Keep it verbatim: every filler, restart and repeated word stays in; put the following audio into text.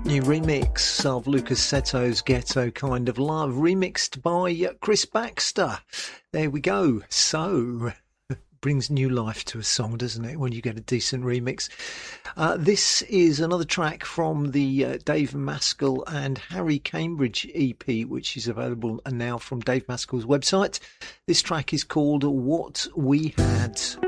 New remix of Lucas Seto's Ghetto Kind of Love, remixed by Chris Baxter. There we go. So, brings new life to a song, doesn't it, when you get a decent remix. Uh, this is another track from the uh, Dave Maskell and Harry Cambridge E P, which is available now from Dave Maskell's website. This track is called What We Had.